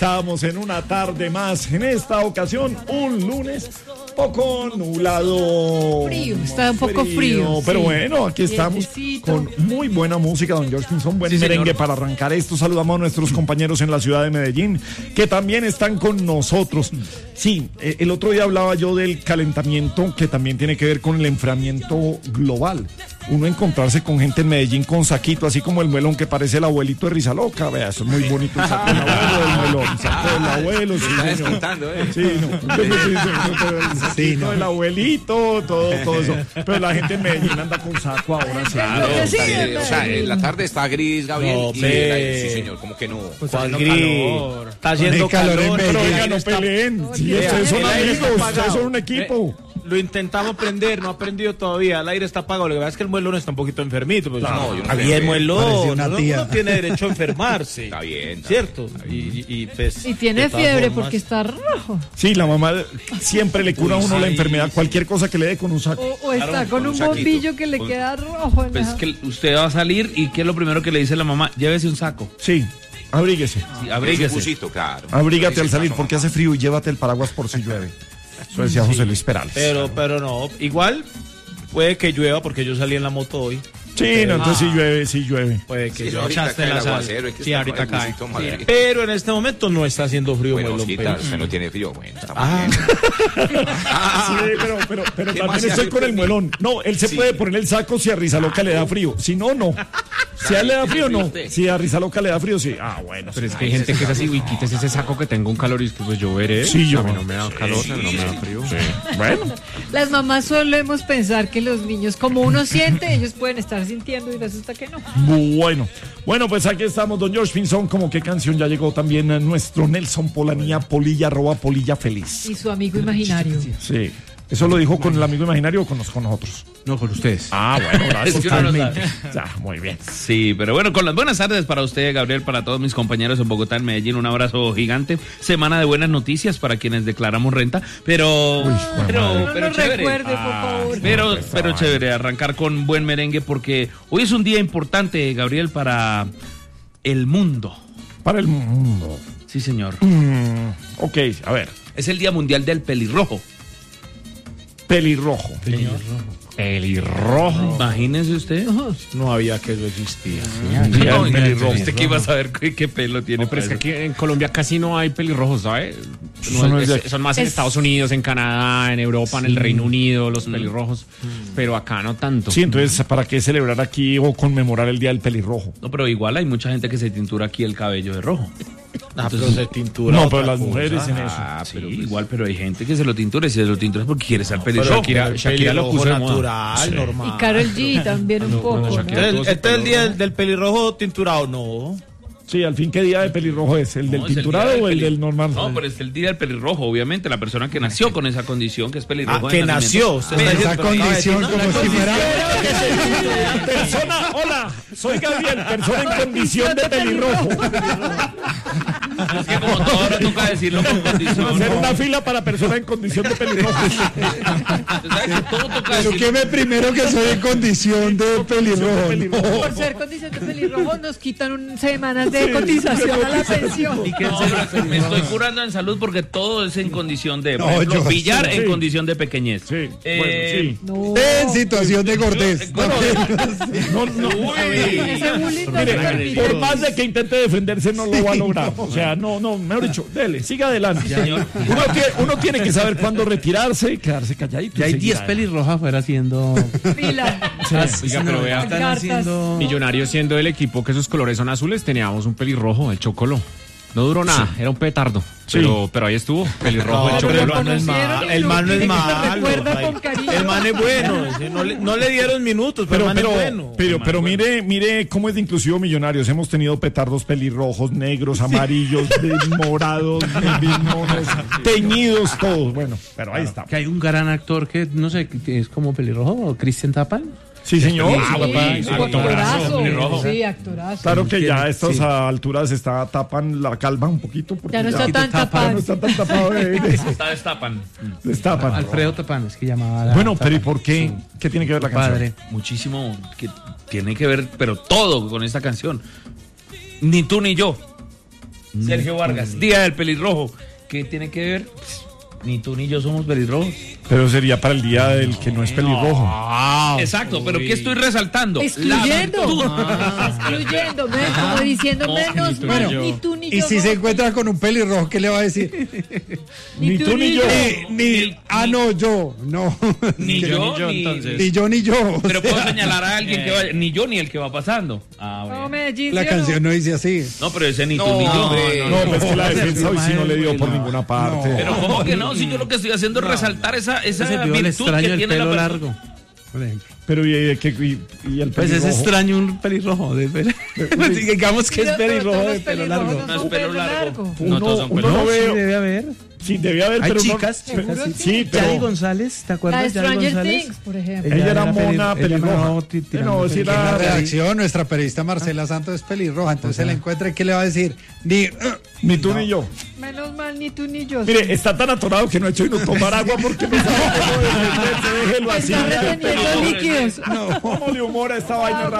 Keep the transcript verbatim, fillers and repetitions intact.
Estamos en una tarde más, en esta ocasión un lunes poco nublado. Frío, está un poco frío. frío pero sí. bueno, aquí estamos con muy buena música, don George Pinzón, buen sí, merengue señor. Para arrancar esto. Saludamos a nuestros compañeros en la ciudad de Medellín, que también están con nosotros. Sí, el otro día hablaba yo del calentamiento, que también tiene que ver con el enfriamiento global. Uno encontrarse con gente en Medellín con saquito, así como el melón que parece el abuelito de Rizaloca. Vea, eso es muy bonito, el saco del abuelo, del melón, el saco del abuelo. Sí, está descontando, ¿eh? Sí, no. Sí, no. El abuelito, todo, todo eso. Pero la gente en Medellín anda con saco ahora. Claro, sí, sí, o sea, en la tarde está gris, Gabriel. No, y pe... la, sí, señor, como que no. Pues ¿cuál gris? Está haciendo calor, calor en Medellín. Pero oiga, no está... peleen. Sí, ustedes son amigos, ustedes son un equipo. Eh, lo intentamos prender, no ha prendido todavía. El aire está apagado. Lo que pasa es que el muelón está un poquito enfermito. Pues, no, no, yo no había el muelón. Una uno, tía. uno tiene derecho a enfermarse. Está bien. Está ¿cierto? Bien, está bien. Y, y, pues, y tiene fiebre formas... porque está rojo. Sí, la mamá siempre le cura a uno Uy, la sí, enfermedad, sí. cualquier cosa que le dé con un saco. O, o está Claro, con, con un, un bombillo que le con... queda rojo. Pues es que usted va a salir y ¿qué es lo primero que le dice la mamá? Llévese un saco. Sí. Abríguese. Sí, abríguese. Busito, claro. Abrígate al salir porque hace frío y llévate el paraguas por si llueve. Eso decía José Luis Perales. Pero, pero no, igual puede que llueva porque yo salí en la moto hoy. Sí, no, entonces sí llueve, sí llueve. Puede que sí, yo ahorita echaste cae la el sal. aguacero, es que Sí, está ahorita con el cae. busito, madre. Sí, pero en este momento no está haciendo frío. Bueno, Melón, Osquita, usted no tiene frío. Bueno, está muy Ah. bien. Sí, pero, pero, pero ¿Qué también más estoy hace con el usted? muelón. No, él se Sí. puede poner el saco si a Rizaloca le da frío. Si no, no. Si a él le da frío, no. Si a Rizaloca le da frío, sí. Ah, bueno. Pero es que hay gente que es así, uy, quítese ese saco que tengo un calor y es que pues yo veré. Sí, yo. A mí no me da calor, Sí. a mí no me da frío. Sí. Bueno. Las mamás solemos pensar que los niños, como uno siente, ellos pueden estar sintiendo y resulta que no. Bueno. Bueno, pues aquí estamos, don George Pinzón. Como qué canción ya llegó también a nuestro Nelson Polanía, Polilla, arroba Polilla Feliz. Y su amigo imaginario. Sí. ¿Eso lo dijo con el amigo imaginario o con, con nosotros? No, con ustedes. Ah, bueno, gracias. Es que uno no totalmente. Ya, muy bien. Sí, pero bueno, con las buenas tardes para usted, Gabriel, para todos mis compañeros en Bogotá, en Medellín, un abrazo gigante. Semana de buenas noticias para quienes declaramos renta, pero Uy, pero, madre. No pero nos chévere. recuerde, por favor. Pero, pero chévere arrancar con buen merengue porque hoy es un día importante, Gabriel, para el mundo. Para el mundo. Sí, señor. Mm, ok, a ver. Es el Día Mundial del Pelirrojo. Pelirrojo. Pelirrojo. Imagínese usted. No había que eso existía. No, el pelirrojo. ¿Usted qué iba a saber qué, qué pelo tiene? No, pero es que para aquí en Colombia casi no hay pelirrojos, ¿sabes? Eso no es de aquí. son más en Es- Estados Unidos, en Canadá, en Europa, en el Reino Unido, los pelirrojos. Pero acá no tanto. Sí, entonces, ¿para qué celebrar aquí o conmemorar el Día del Pelirrojo? No, pero igual hay mucha gente que se tintura aquí el cabello de rojo. Ah, pero se tintura. No, otra pero las cosa. mujeres en eso. Ah, pero igual, pero hay gente que se lo tintura y si se lo tintura es porque quiere ser Pero pelirrojo. Shakira- el Shakira lo pelirrojo puso de moda. natural, Sí. normal. Y Karol G también un poco, ¿no? Shakira- Entonces, este es el día del, del pelirrojo tinturado, no. Sí, al fin, ¿qué día de pelirrojo es? ¿El No, del es el tinturado día o el peli- del normal? No, pero es el día del pelirrojo, obviamente, la persona que nació con esa condición, que es pelirrojo. Ah, de que nació. nacimiento. Usted está diciendo, Esa pero acaba de decir, condición ¿no? como si fuera... Persona, hola, soy Gabriel, persona en condición de pelirrojo. Es que como todo ahora toca decirlo con condición. Hacer una fila para persona en condición de pelirrojo. ¿Sabes que todo toca Pero decirlo? que me primero que soy en condición de pelirrojo. ¿no? Por ser condición de pelirrojo nos quitan un, semanas de cotización a la pensión. Y que en serio, me estoy curando en salud porque todo es en condición de, por No, ejemplo, yo- billar sí. en condición de pequeñez. Sí, Eh, bueno, No. En situación de gordez. Bueno, sí. No, no. Ese bullying no se Mire, permite. por más de que intente defenderse, no lo va a lograr. O sea, no, no, mejor dicho, dele, siga adelante. señor. Uno tiene, uno tiene que saber cuándo retirarse y quedarse calladito. Ya hay y seguir diez adelante. pelirrojas afuera haciendo. Fila. Oiga, pero vea. Están haciendo- Millonarios siendo el equipo que sus colores son azules, teníamos un pelirrojo, el Chocolo. No duró nada, era un petardo. Sí. Pero, pero ahí estuvo, pelirrojo, No, el pero el Chocolo. man no es malo. El man no es malo. Recuerda con cariño. El man es bueno. ese No le, no le dieron minutos, pero, Pero, el man pero, es bueno. pero, El man pero es bueno. mire, mire cómo es de inclusivo Millonarios. Hemos tenido petardos pelirrojos, negros, amarillos, de- morados, de bimones, teñidos, todos. Bueno, pero ahí está. Que hay un gran actor que, no sé, que es como pelirrojo, Christian Tapan. Sí, señor. Ah, Sí, papá, Sí, sí, actorazo. pelirrojo. Sí, actorazo. Claro que ya a estas Sí. alturas está tapan la calva un poquito. Porque Ya no está tan ya tapado. no está tan tapado. de- de- Está destapan. destapan. Alfredo Tapan, es que llamaba. la- Bueno, pero ¿y Tapan. por qué? ¿Qué tiene que ver la canción? Padre. Muchísimo que tiene que ver, pero todo con esta canción. Ni tú ni yo. Sergio Vargas, Día del Pelirrojo. ¿Qué tiene que ver? Ni tú ni yo somos pelirrojos. Pero sería para el día del que no es pelirrojo. Exacto, pero ¿qué estoy resaltando? Excluyendo. La- Excluyendo, me- como diciendo No, menos ni tú mal, ni yo. ni tú ni Y yo. si no. se encuentra con un pelirrojo, ¿qué le va a decir? Ni tú ni yo. Ni, ni- ah, no, yo, no. Ni yo, yo, ni yo, ni... entonces. Ni yo, ni yo. o Pero sea, puedo señalar a alguien que vaya... Ni yo, ni el que va pasando. Ah, No, bueno. Medellín, la ¿sí o no? canción no dice así. No, pero ese ni tú No, ni yo. hombre. No, pues que la defensa hoy sí no le dio por ninguna parte. Pero ¿cómo que no? Si yo lo que estoy haciendo es resaltar esa, esa Ese vio el virtud extraño que del tiene la pelo persona. largo, por ejemplo. Pero y, y, y- y el Pues es pelirrojo. extraño un pelirrojo de pelo. Digamos que es Pero- pero pelirrojo todos de los pelo pelirrojos largo. no No son es pelo pelo largo. Uno, No, todos son uno pelos. no Sí, veo. debe haber. Sí, debe haber, Hay pero no- chicas, chicas, Seguro sí. sí, pero Yadi González, ¿te La acuerdas? de Yadi Stranger González. Things, por ejemplo. ella era peli- mona ella pelirroja. manejaba Eh, tirando no, sí pelirroja. En la era- redacción, nuestra periodista Marcela Santos es pelirroja, entonces se la encuentra y ¿qué le va a decir? Ni, uh, Ni tú ni yo. Menos mal, ni tú ni yo. Mire, está tan atorado que no ha hecho sino tomar agua porque no sabe cómo defenderse. Déjelo así. Está reteniendo no, líquidos. ¿Cómo le humora esta vaina rara?